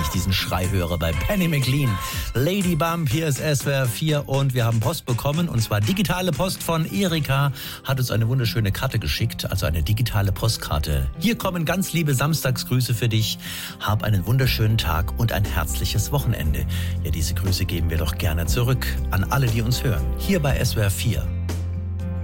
diesen Schrei höre bei Penny McLean. Lady Bump, hier ist SWR 4 und wir haben Post bekommen, und zwar digitale Post von Erika, hat uns eine wunderschöne Karte geschickt, also eine digitale Postkarte. Hier kommen ganz liebe Samstagsgrüße für dich. Hab einen wunderschönen Tag und ein herzliches Wochenende. Ja, diese Grüße geben wir doch gerne zurück an alle, die uns hören, hier bei SWR 4.